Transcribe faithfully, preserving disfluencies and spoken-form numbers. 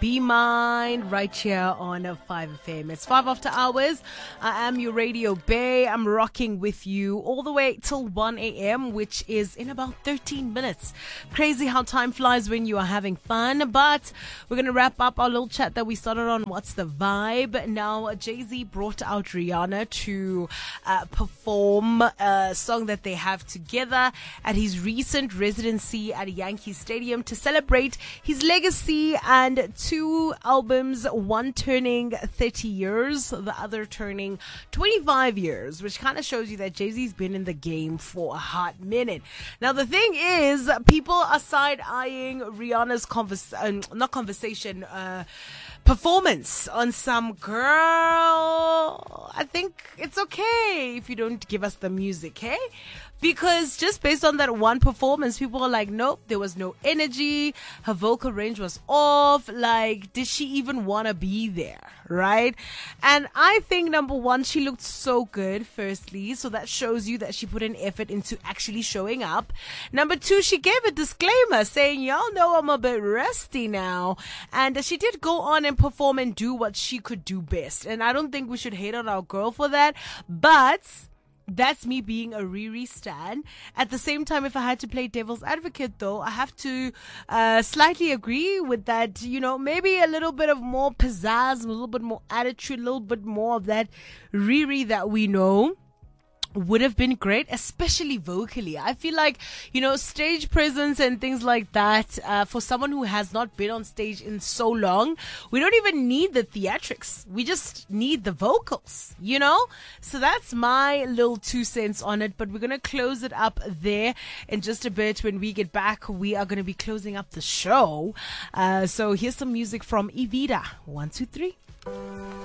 Be Mine right here on five F M. It's five after hours. I am your Radio Bay. I'm rocking with you all the way till one a.m., which is in about thirteen minutes. Crazy how time flies when you are having fun. But we're going to wrap up our little chat that we started on What's the Vibe. Now, Jay-Z brought out Rihanna to uh, perform a song that they have together at his recent residency at Yankee Stadium to celebrate his legacy and two albums, one turning thirty years, the other turning twenty-five years, which kind of shows you that Jay-Z's been in the game for a hot minute. Now, the thing is, people are side-eyeing Rihanna's convers- uh, not conversation, uh, performance on some girl. I think it's okay if you don't give us the music, hey? Because just based on that one performance, people are like, nope, there was no energy. Her vocal range was off. Like, did she even want to be there? Right? And I think, number one, she looked so good, firstly. So that shows you that she put an effort into actually showing up. Number two, she gave a disclaimer saying, y'all know I'm a bit rusty now. And she did go on and perform and do what she could do best. And I don't think we should hate on our girl for that. But that's me being a Riri stan. At the same time, if I had to play devil's advocate, though, I have to uh, slightly agree with that, you know, maybe a little bit of more pizzazz, a little bit more attitude, a little bit more of that Riri that we know would have been great, especially vocally. I feel like, you know, stage presence and things like that, uh, for someone who has not been on stage in so long, we don't even need the theatrics. We just need the vocals, you know? So that's my little two cents on it, but we're going to close it up there in just a bit. When we get back, we are going to be closing up the show. Uh, so here's some music from Evita. One, two, three.